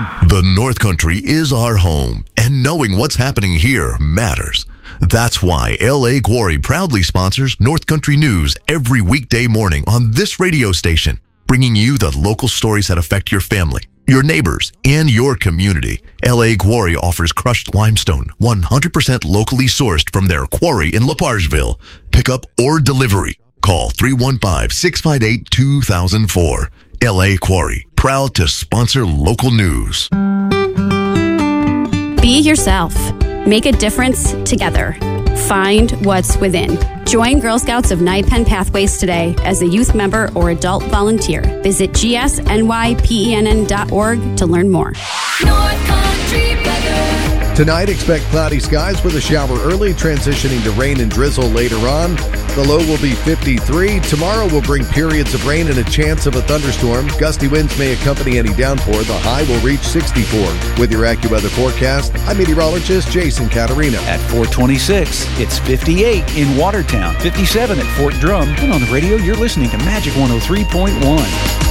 The North Country is our home, and knowing what's happening here matters. That's why L.A. Quarry proudly sponsors North Country News every weekday morning on this radio station, bringing you the local stories that affect your family, your neighbors, and your community. L.A. Quarry offers crushed limestone, 100% locally sourced from their quarry in LaPargeville. Pickup or delivery. Call 315-658-2004. L.A. Quarry, proud to sponsor local news. Be yourself. Make a difference together. Find what's within. Join Girl Scouts of Nye-Penn Pathways today as a youth member or adult volunteer. Visit gsnypenn.org to learn more. North Country weather. Tonight, expect cloudy skies with a shower early, transitioning to rain and drizzle later on. The low will be 53. Tomorrow will bring periods of rain and a chance of a thunderstorm. Gusty winds may accompany any downpour. The high will reach 64. With your AccuWeather forecast, I'm meteorologist Jason Caterina. At 426, it's 58 in Watertown, 57 at Fort Drum, and on the radio, you're listening to Magic 103.1.